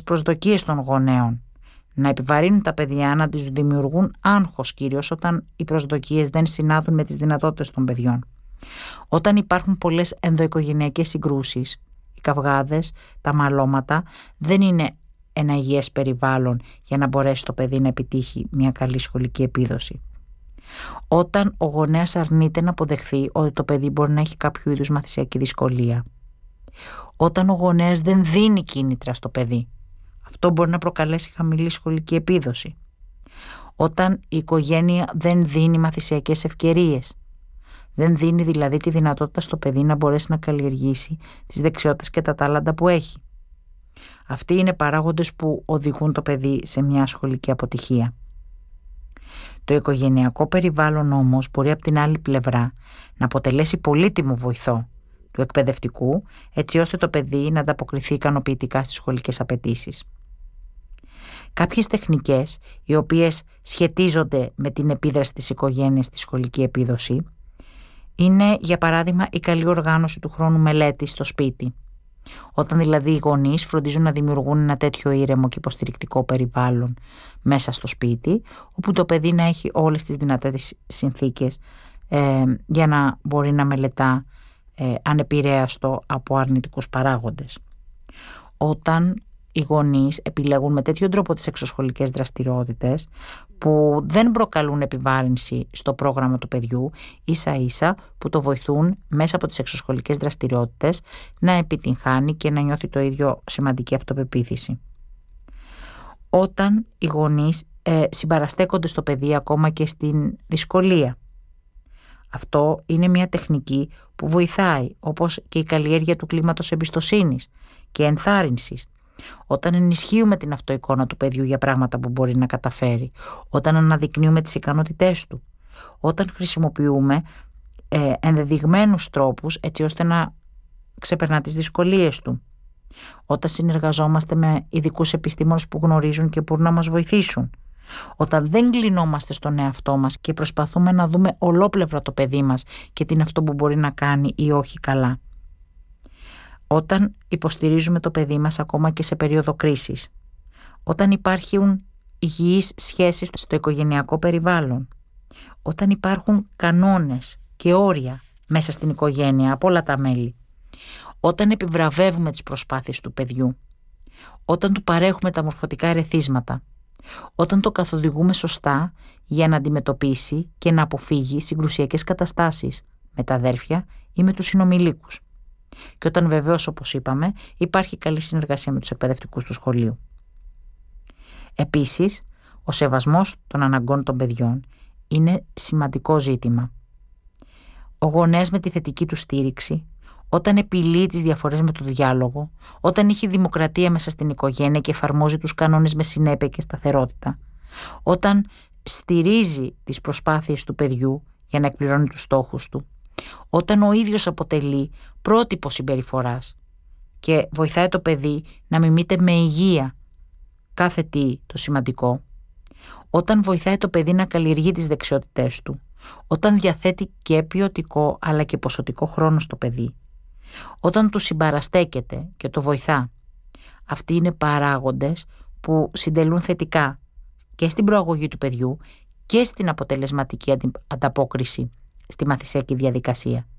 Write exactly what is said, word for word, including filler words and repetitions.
υψηλές προσδοκίες των γονέων, να επιβαρύνουν τα παιδιά, να τους δημιουργούν άγχος, κυρίως όταν οι προσδοκίες δεν συνάδουν με τις δυνατότητες των παιδιών. Όταν υπάρχουν πολλές ενδοοικογενειακές συγκρούσεις, οι καυγάδες, τα μαλώματα δεν είναι ένα υγιές περιβάλλον για να μπορέσει το παιδί να επιτύχει μια καλή σχολική επίδοση. Όταν ο γονέας αρνείται να αποδεχθεί ότι το παιδί μπορεί να έχει κάποιο είδους μαθησιακή δυσκολία. Όταν ο γονέας δεν δίνει κίνητρα στο παιδί, αυτό μπορεί να προκαλέσει χαμηλή σχολική επίδοση. Όταν η οικογένεια δεν δίνει μαθησιακές ευκαιρίες, δεν δίνει δηλαδή τη δυνατότητα στο παιδί να μπορέσει να καλλιεργήσει τις δεξιότητες και τα τάλαντα που έχει. Αυτοί είναι παράγοντες που οδηγούν το παιδί σε μια σχολική αποτυχία. Το οικογενειακό περιβάλλον όμως μπορεί από την άλλη πλευρά να αποτελέσει πολύτιμο βοηθό του εκπαιδευτικού, έτσι ώστε το παιδί να ανταποκριθεί ικανοποιητικά στις σχολικές απαιτήσεις. Κάποιες τεχνικές οι οποίες σχετίζονται με την επίδραση της οικογένειας στη σχολική επίδοση είναι, για παράδειγμα, η καλή οργάνωση του χρόνου μελέτης στο σπίτι. Όταν δηλαδή οι γονείς φροντίζουν να δημιουργούν ένα τέτοιο ήρεμο και υποστηρικτικό περιβάλλον μέσα στο σπίτι, όπου το παιδί να έχει όλες τις δυνατές συνθήκες ε, για να μπορεί να μελετά ε, ανεπηρέαστο από αρνητικούς παράγοντες. Όταν οι γονείς επιλέγουν με τέτοιο τρόπο τις εξωσχολικές δραστηριότητες που δεν προκαλούν επιβάρυνση στο πρόγραμμα του παιδιού, ίσα ίσα που το βοηθούν μέσα από τις εξωσχολικές δραστηριότητες να επιτυγχάνει και να νιώθει το ίδιο σημαντική αυτοπεποίθηση. Όταν οι γονείς ε, συμπαραστέκονται στο παιδί ακόμα και στην δυσκολία. Αυτό είναι μια τεχνική που βοηθάει, όπως και η καλλιέργεια του κλίματος εμπιστοσύνης και ενθάρρυνσης. Όταν ενισχύουμε την αυτοεικόνα του παιδιού για πράγματα που μπορεί να καταφέρει, όταν αναδεικνύουμε τις ικανότητές του, όταν χρησιμοποιούμε ε, ενδεδειγμένους τρόπους έτσι ώστε να ξεπερνά τις δυσκολίες του, όταν συνεργαζόμαστε με ειδικούς επιστήμονες που γνωρίζουν και μπορούν να μας βοηθήσουν, όταν δεν κλεινόμαστε στον εαυτό μας και προσπαθούμε να δούμε ολόπλευρα το παιδί μας και τι είναι αυτό που μπορεί να κάνει ή όχι καλά. Όταν υποστηρίζουμε το παιδί μας ακόμα και σε περίοδο κρίσης, όταν υπάρχουν υγιείς σχέσεις στο οικογενειακό περιβάλλον, όταν υπάρχουν κανόνες και όρια μέσα στην οικογένεια από όλα τα μέλη, όταν επιβραβεύουμε τις προσπάθειες του παιδιού, όταν του παρέχουμε τα μορφωτικά ερεθίσματα, όταν το καθοδηγούμε σωστά για να αντιμετωπίσει και να αποφύγει συγκρουσιακές καταστάσεις με τα αδέρφια ή με τους συνομιλίκους. Και όταν βεβαίως, όπως είπαμε, υπάρχει καλή συνεργασία με τους εκπαιδευτικούς του σχολείου. Επίσης, ο σεβασμός των αναγκών των παιδιών είναι σημαντικό ζήτημα. Ο γονέας με τη θετική του στήριξη, όταν επιλύει τις διαφορές με το διάλογο, όταν έχει δημοκρατία μέσα στην οικογένεια και εφαρμόζει τους κανόνες με συνέπεια και σταθερότητα, όταν στηρίζει τις προσπάθειες του παιδιού για να εκπληρώνει τους στόχους του, όταν ο ίδιος αποτελεί πρότυπο συμπεριφοράς και βοηθάει το παιδί να μιμείται με υγεία κάθε τι το σημαντικό, όταν βοηθάει το παιδί να καλλιεργεί τις δεξιότητές του, όταν διαθέτει και ποιοτικό αλλά και ποσοτικό χρόνο στο παιδί, όταν του συμπαραστέκεται και το βοηθά, αυτοί είναι παράγοντες που συντελούν θετικά και στην προαγωγή του παιδιού και στην αποτελεσματική ανταπόκριση στη μαθησιακή διαδικασία.